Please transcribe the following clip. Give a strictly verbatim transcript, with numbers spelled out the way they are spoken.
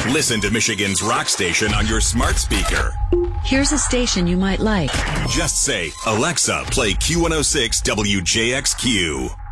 Listen to Michigan's rock station on your smart speaker. Here's a station you might like. Just say, Alexa, play Q one oh six W J X Q.